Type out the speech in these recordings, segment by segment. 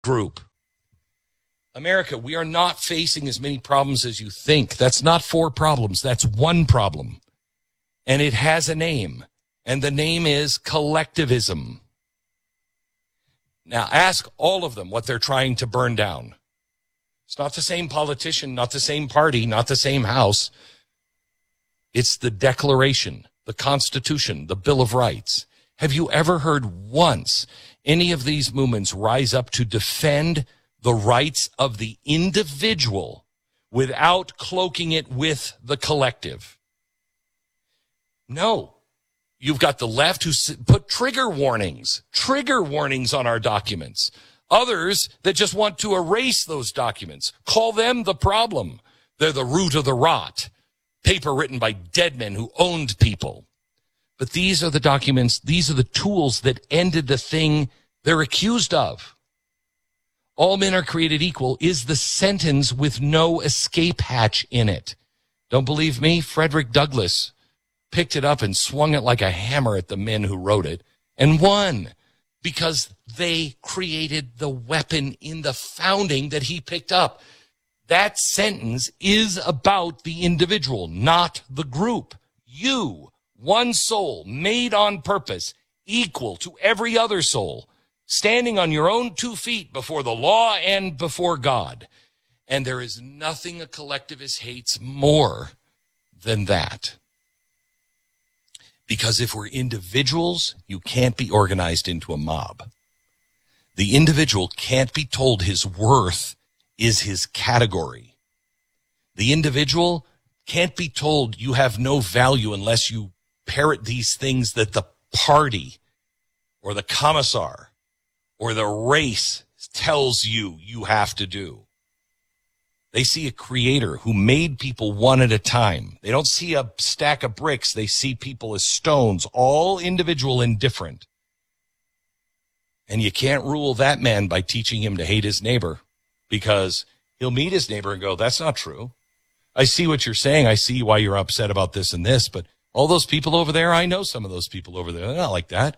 group. America, we are not facing as many problems as you think. That's not 4 problems. That's 1 problem. And it has a name. And the name is collectivism. Now, ask all of them what they're trying to burn down. It's not the same politician, not the same party, not the same house. It's the Declaration, the Constitution, the Bill of Rights. Have you ever heard once any of these movements rise up to defend the rights of the individual without cloaking it with the collective? No. You've got the left who put trigger warnings on our documents. Others that just want to erase those documents. Call them the problem. They're the root of the rot. Paper written by dead men who owned people. But these are the documents, these are the tools that ended the thing they're accused of. All men are created equal is the sentence with no escape hatch in it. Don't believe me? Frederick Douglass picked it up and swung it like a hammer at the men who wrote it and won because they created the weapon in the founding that he picked up. That sentence is about the individual, not the group. You, one soul, made on purpose, equal to every other soul, standing on your own 2 feet before the law and before God. And there is nothing a collectivist hates more than that. Because if we're individuals, you can't be organized into a mob. The individual can't be told his worth is his category. The individual can't be told you have no value unless you parrot these things that the party or the commissar or the race tells you you have to do. They see a creator who made people one at a time. They don't see a stack of bricks. They see people as stones, all individual and different. And you can't rule that man by teaching him to hate his neighbor because he'll meet his neighbor and go, that's not true. I see what you're saying. I see why you're upset about this and this, but all those people over there, I know some of those people over there. They're not like that.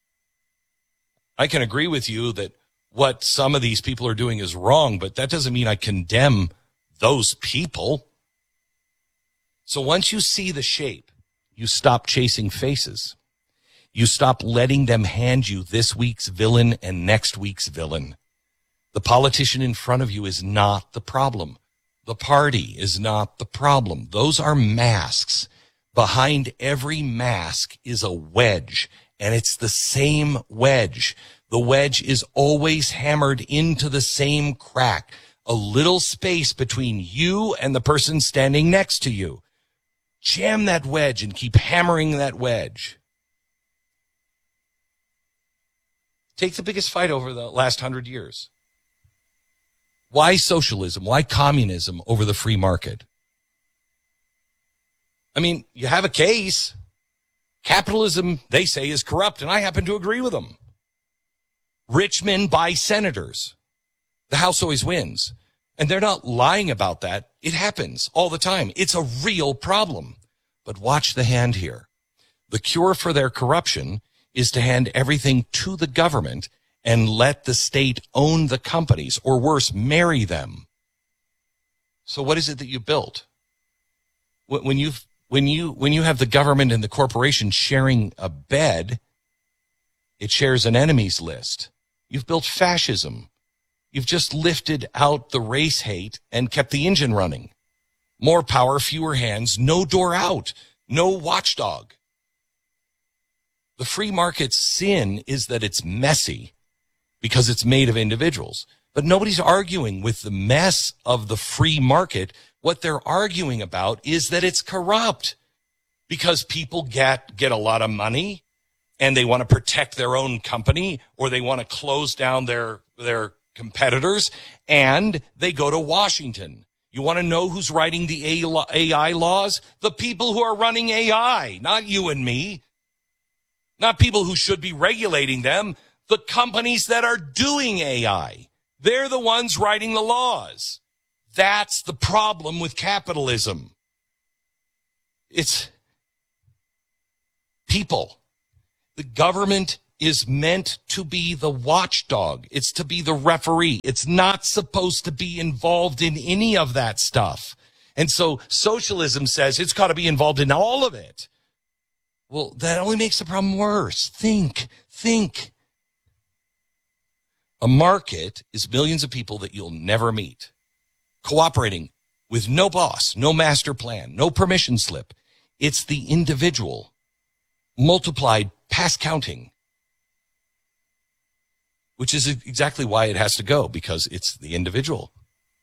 I can agree with you that what some of these people are doing is wrong, but that doesn't mean I condemn those people. So once you see the shape, you stop chasing faces. You stop letting them hand you this week's villain and next week's villain. The politician in front of you is not the problem. The party is not the problem. Those are masks. Behind every mask is a wedge, and it's the same wedge. The wedge is always hammered into the same crack. A little space between you and the person standing next to you. Jam that wedge and keep hammering that wedge. Take the biggest fight over the last 100 years. Why socialism? Why communism over the free market? I mean, you have a case. Capitalism, they say, is corrupt, and I happen to agree with them. Rich men buy senators. The House always wins. And they're not lying about that. It happens all the time. It's a real problem. But watch the hand here. The cure for their corruption is to hand everything to the government and let the state own the companies, or worse, marry them. So what is it that you built? When you have the government and the corporation sharing a bed, it shares an enemies list. You've built fascism. You've just lifted out the race hate and kept the engine running. More power, fewer hands, no door out, no watchdog. The free market's sin is that it's messy because it's made of individuals. But nobody's arguing with the mess of the free market. What they're arguing about is that it's corrupt because people get a lot of money and they want to protect their own company, or they want to close down their competitors, and they go to Washington. You want to know who's writing the AI laws? The people who are running AI, not you and me. Not people who should be regulating them. The companies that are doing AI. They're the ones writing the laws. That's the problem with capitalism. It's people. The government is meant to be the watchdog. It's to be the referee. It's not supposed to be involved in any of that stuff. And so socialism says it's got to be involved in all of it. Well, that only makes the problem worse. Think. A market is millions of people that you'll never meet, cooperating with no boss, no master plan, no permission slip. It's the individual multiplied past counting, which is exactly why it has to go, because it's the individual.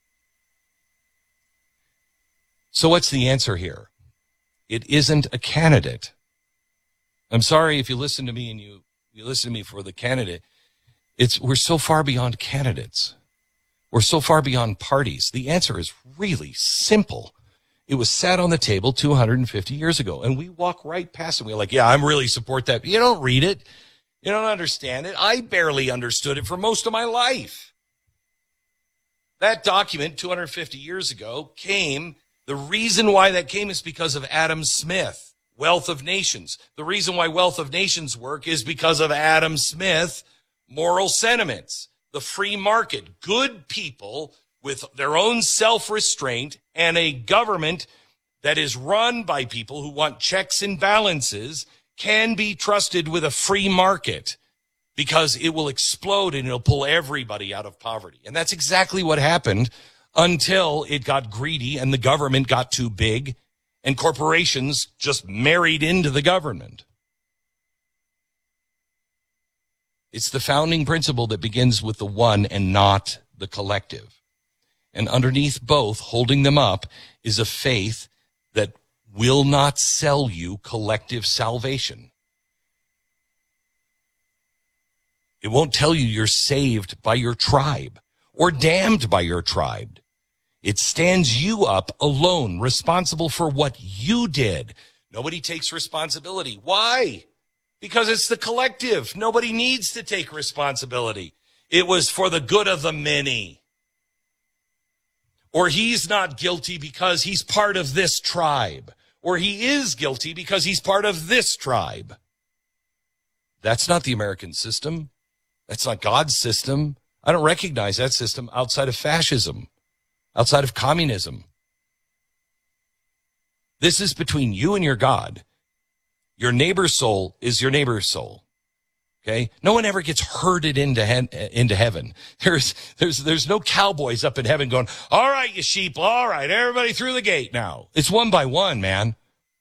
So what's the answer here? It isn't a candidate. I'm sorry if you listen to me and you listen to me for the candidate. We're so far beyond candidates. We're so far beyond parties. The answer is really simple. It was sat on the table 250 years ago, and we walk right past it. We're like, yeah, I really support that. You don't read it. You don't understand it. I barely understood it for most of my life. That document 250 years ago came. The reason why that came is because of Adam Smith, Wealth of Nations. The reason why Wealth of Nations work is because of Adam Smith, Moral Sentiments. The free market, good people with their own self-restraint, and a government that is run by people who want checks and balances can be trusted with a free market, because it will explode and it'll pull everybody out of poverty. And that's exactly what happened until it got greedy and the government got too big and corporations just married into the government. It's the founding principle that begins with the one and not the collective. And underneath both, holding them up, is a faith that will not sell you collective salvation. It won't tell you you're saved by your tribe or damned by your tribe. It stands you up alone, responsible for what you did. Nobody takes responsibility. Why? Because it's the collective. Nobody needs to take responsibility. It was for the good of the many. Or he's not guilty because he's part of this tribe. Or he is guilty because he's part of this tribe. That's not the American system. That's not God's system. I don't recognize that system outside of fascism, outside of communism. This is between you and your God. Your neighbor's soul is your neighbor's soul. Okay? No one ever gets herded into heaven. There's no cowboys up in heaven going, all right, you sheep, all right, everybody through the gate now. It's one by one, man.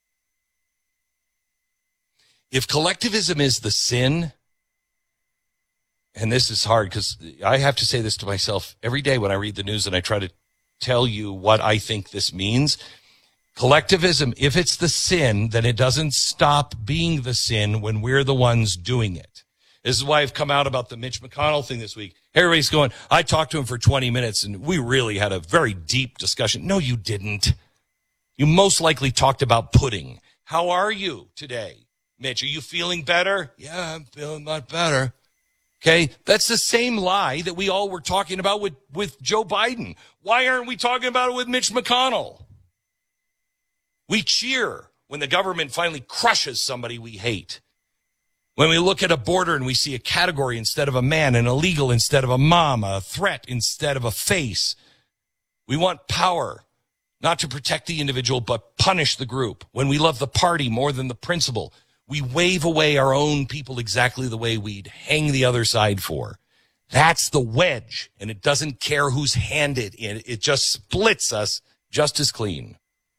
If collectivism is the sin, and this is hard because I have to say this to myself every day when I read the news and I try to tell you what I think this means. Collectivism, if it's the sin, then it doesn't stop being the sin when we're the ones doing it. This is why I've come out about the Mitch McConnell thing this week. Everybody's going, I talked to him for 20 minutes and we really had a very deep discussion. No, you didn't. You most likely talked about pudding. How are you today, Mitch? Are you feeling better? Yeah, I'm feeling a lot better. Okay, that's the same lie that we all were talking about with Joe Biden. Why aren't we talking about it with Mitch McConnell? We cheer when the government finally crushes somebody we hate. When we look at a border and we see a category instead of a man, an illegal instead of a mom, a threat instead of a face. We want power, not to protect the individual, but punish the group. When we love the party more than the principle, we wave away our own people exactly the way we'd hang the other side for. That's the wedge, and it doesn't care whose hand it in. It just splits us just as clean.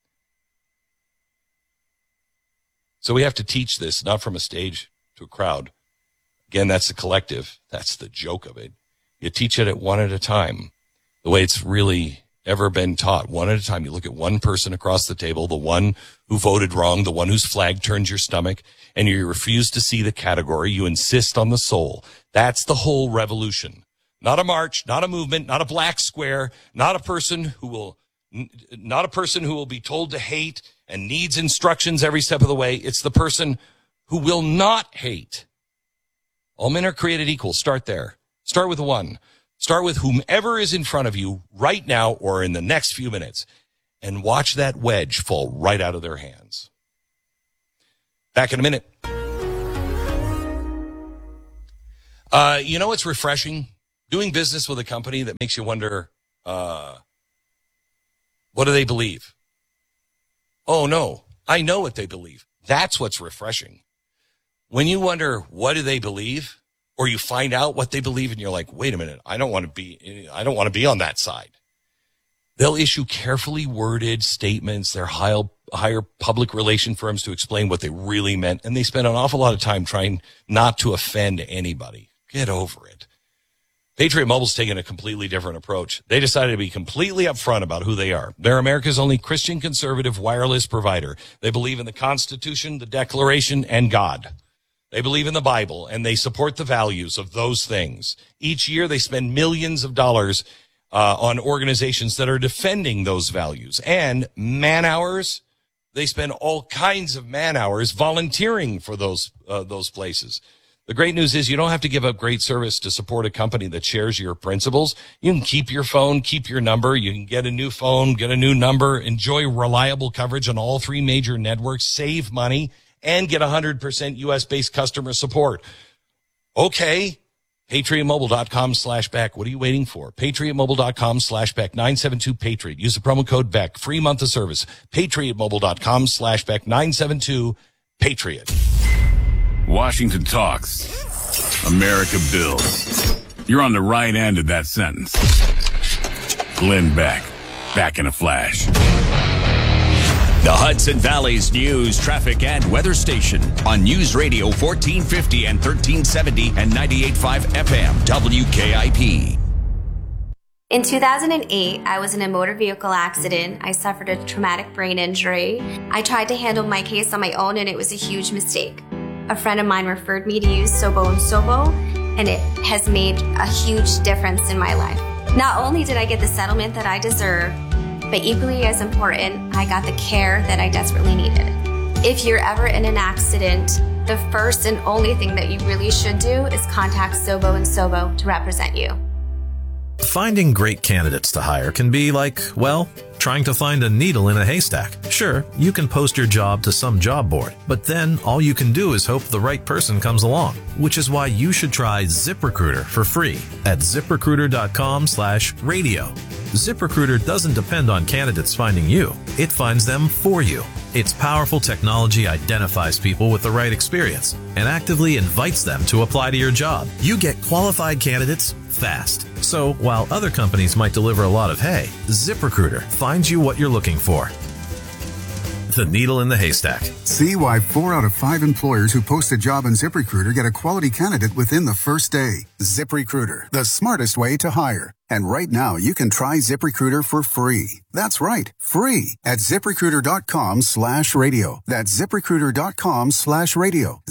So we have to teach this, not from a stage to a crowd. Again, that's the collective. That's the joke of it. You teach it at one at a time, the way it's really ever been taught. One at a time. You look at one person across the table, the one who voted wrong, the one whose flag turns your stomach, and you refuse to see the category. You insist on the soul. That's the whole revolution. Not a march, not a movement, not a black square, not a person who will be told to hate and needs instructions every step of the way. It's the person who will not hate. All men are created equal. Start there. Start with one. Start with whomever is in front of you right now or in the next few minutes, and watch that wedge fall right out of their hands. Back in a minute. You know what's refreshing? Doing business with a company that makes you wonder, what do they believe? Oh, no, I know what they believe. That's what's refreshing. When you wonder, what do they believe? Or you find out what they believe and you're like, wait a minute, I don't want to be on that side. They'll issue carefully worded statements. They're hire public relation firms to explain what they really meant. And they spend an awful lot of time trying not to offend anybody. Get over it. Patriot Mobile's taken a completely different approach. They decided to be completely upfront about who they are. They're America's only Christian conservative wireless provider. They believe in the Constitution, the Declaration, and God. They believe in the Bible, and they support the values of those things. Each year, they spend millions of dollars on organizations that are defending those values. And man hours, they spend all kinds of man hours volunteering for those places. The great news is you don't have to give up great service to support a company that shares your principles. You can keep your phone, keep your number. You can get a new phone, get a new number, enjoy reliable coverage on all three major networks, save money, and get 100% U.S.-based customer support. Okay. PatriotMobile.com/Beck. What are you waiting for? PatriotMobile.com/Beck. 972-PATRIOT. Use the promo code Beck. Free month of service. PatriotMobile.com/Beck. 972-PATRIOT. Washington talks. America builds. You're on the right end of that sentence. Glenn Beck. Back in a flash. The Hudson Valley's news, traffic, and weather station on News Radio 1450 and 1370 and 98.5 FM WKIP. In 2008, I was in a motor vehicle accident. I suffered a traumatic brain injury. I tried to handle my case on my own, and it was a huge mistake. A friend of mine referred me to use Sobo & Sobo, and it has made a huge difference in my life. Not only did I get the settlement that I deserved, but equally as important, I got the care that I desperately needed. If you're ever in an accident, the first and only thing that you really should do is contact Sobo & Sobo to represent you. Finding great candidates to hire can be like, well, trying to find a needle in a haystack. Sure, you can post your job to some job board, but then all you can do is hope the right person comes along, which is why you should try ZipRecruiter for free at ZipRecruiter.com/radio. ZipRecruiter doesn't depend on candidates finding you. It finds them for you. Its powerful technology identifies people with the right experience and actively invites them to apply to your job. You get qualified candidates fast. So while other companies might deliver a lot of hay, ZipRecruiter finds you what you're looking for. The needle in the haystack. See why 4 out of 5 employers who post a job on ZipRecruiter get a quality candidate within the first day. ZipRecruiter, the smartest way to hire. And right now, you can try ZipRecruiter for free. That's right, free at ZipRecruiter.com/radio. That's ZipRecruiter.com/radio.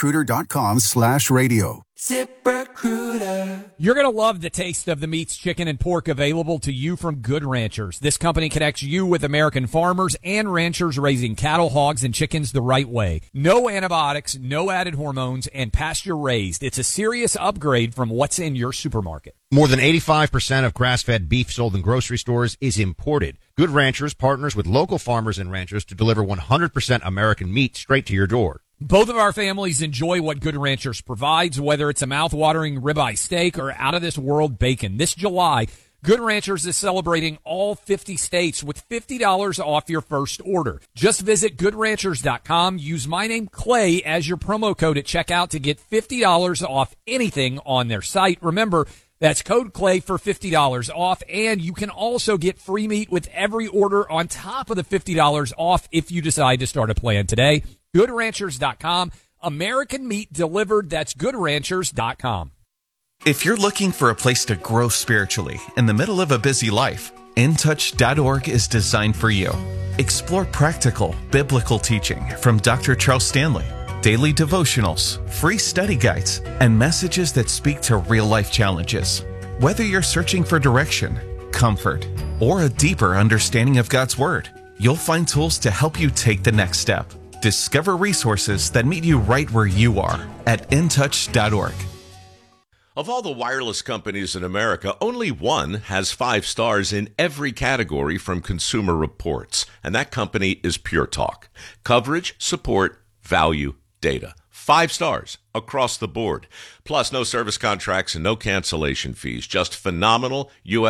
ZipRecruiter.com/radio. ZipRecruiter. You're going to love the taste of the meats, chicken, and pork available to you from Good Ranchers. This company connects you with American farmers and ranchers raising cattle, hogs, and chickens the right way. No antibiotics, no added hormones, and pasture raised. It's a serious upgrade from what's in your supermarket. More than 85% of grass-fed beef sold in grocery stores is imported. Good Ranchers partners with local farmers and ranchers to deliver 100% American meat straight to your door. Both of our families enjoy what Good Ranchers provides, whether it's a mouth-watering ribeye steak or out-of-this-world bacon. This July, Good Ranchers is celebrating all 50 states with $50 off your first order. Just visit GoodRanchers.com. Use my name, Clay, as your promo code at checkout to get $50 off anything on their site. Remember, that's code Clay for $50 off, and you can also get free meat with every order on top of the $50 off if you decide to start a plan today. GoodRanchers.com. American meat delivered. That's GoodRanchers.com. If you're looking for a place to grow spiritually in the middle of a busy life, InTouch.org is designed for you. Explore practical, biblical teaching from Dr. Charles Stanley, daily devotionals, free study guides, and messages that speak to real-life challenges. Whether you're searching for direction, comfort, or a deeper understanding of God's Word, you'll find tools to help you take the next step. Discover resources that meet you right where you are at InTouch.org. Of all the wireless companies in America, only one has 5 stars in every category from Consumer Reports, and that company is Pure Talk. Coverage, support, value, data. 5 stars across the board. Plus, no service contracts and no cancellation fees. Just phenomenal U.S.